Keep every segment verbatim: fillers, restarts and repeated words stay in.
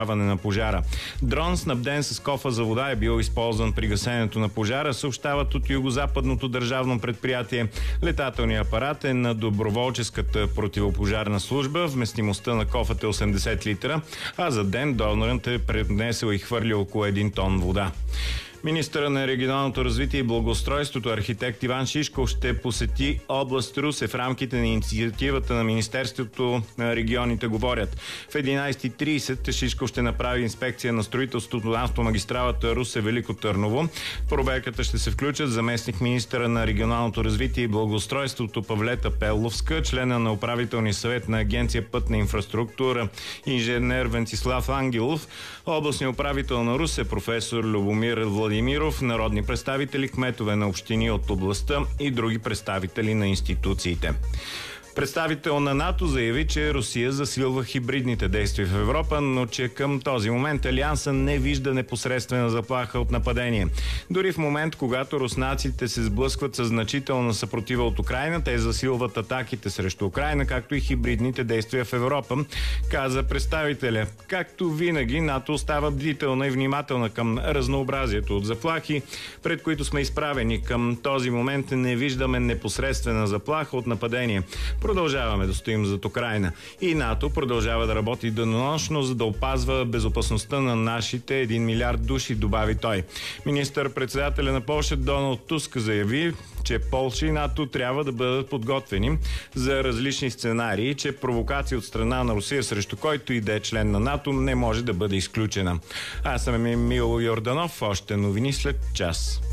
на пожара. Дрон, снабден с кофа за вода, е бил използван при гасенето на пожара, съобщават от югозападното държавно предприятие. Летателният апарат е на доброволческата противопожарна служба. Вместимостта на кофата е осемдесет литра, а за ден донорът е пренесъл и хвърлил около един тон вода. Министъра на регионалното развитие и благоустройството архитект Иван Шишков ще посети област Русе в рамките на инициативата на Министерството на регионите говорят. В единайсет и трийсет Шишков ще направи инспекция на строителството на автомагистралата Русе-Велико Търново. В проверката ще се включат заместник министъра на регионалното развитие и благоустройството Павлета Пеловска, члена на управителния съвет на Агенция Пътна инфраструктура инженер Венцислав Ангелов, областният управител на Русе професор Любомир Владимиров, народни представители, кметове на общини от областта и други представители на институциите. Представител на НАТО заяви, че Русия засилва хибридните действия в Европа, но че към този момент Алианса не вижда непосредствена заплаха от нападение. Дори в момент, когато руснаците се сблъскват с значителна съпротива от Украйна, те засилват атаките срещу Украйна, както и хибридните действия в Европа, каза представителя. Както винаги, НАТО остава бдителна и внимателна към разнообразието от заплахи, пред които сме изправени. Към този момент не виждаме непосредствена заплаха от нападение. Продължаваме да стоим зад Украйна. И НАТО продължава да работи денонощно, за да опазва безопасността на нашите един милиард души, добави той. Министър-председателя на Полша Доналд Туск заяви, че Полша и НАТО трябва да бъдат подготвени за различни сценарии, че провокация от страна на Русия срещу който и да е член на НАТО не може да бъде изключена. Аз съм Емил Йорданов, още новини след час.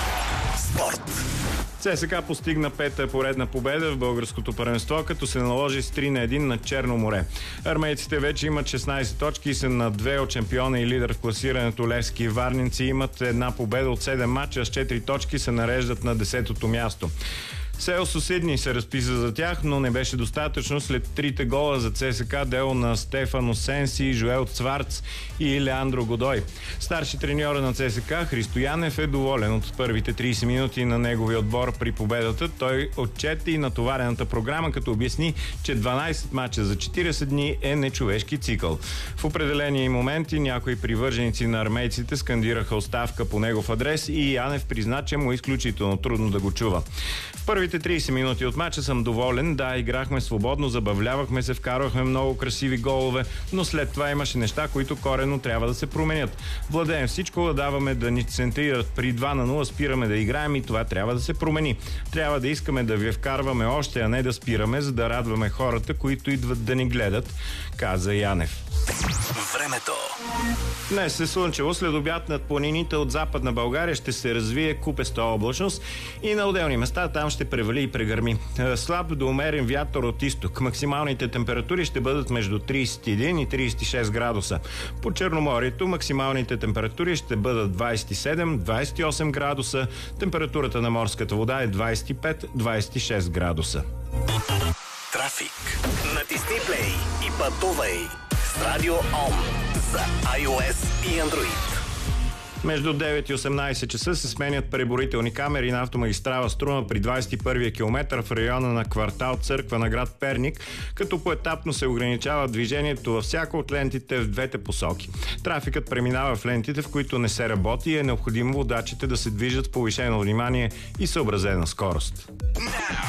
Спорт. ЦСКА постигна пета поредна победа в българското първенство, като се наложи с три на едно на Черно море. Армейците вече имат шестнайсет точки и са на две от шампиона и лидер в класирането Левски. Варненци имат една победа от седем мача, с четири точки се нареждат на десетото място. Селсо Сидни се разписа за тях, но не беше достатъчно след трите гола за ЦСКА, дело на Стефано Сенси, Жоел Цварц и Леандро Годой. Старши треньора на ЦСКА Христо Янев е доволен от първите трийсет минути на неговия отбор при победата. Той отчете и натоварената програма, като обясни, че дванайсет мача за четирийсет дни е нечовешки цикъл. В определени моменти някои привърженици на армейците скандираха оставка по негов адрес и Янев призна, че му е изключително трудно да го чува. В първите трийсет минути от мача съм доволен. Да, играхме свободно, забавлявахме се, вкарвахме много красиви голове, но след това имаше неща, които коренно трябва да се променят. Владеем всичко, да даваме да ни центрират. При два на нула спираме да играем и това трябва да се промени. Трябва да искаме да ви вкарваме още, а не да спираме, за да радваме хората, които идват да ни гледат, каза Янев. Времето. Днес е слънчево, след обяд над планините от Западна България ще се развие купеста облачност и на отделни места там ще превали и прегърми. Слаб до умерен вятър от изток. Максималните температури ще бъдат между трийсет и един и трийсет и шест градуса. По Черноморието максималните температури ще бъдат двайсет и седем до двайсет и осем градуса. Температурата на морската вода е двайсет и пет до двайсет и шест градуса. Трафик. Натисни плей и пътувай с Радио Ом за iOS и Android. Между девет и осемнайсет часа се сменят преборителни камери на автомагистрала Струма при двайсет и първия километър в района на квартал Църква на град Перник, като поетапно се ограничава движението във всяка от лентите в двете посоки. Трафикът преминава в лентите, в които не се работи и е необходимо водачите да се движат с повишено внимание и съобразена скорост.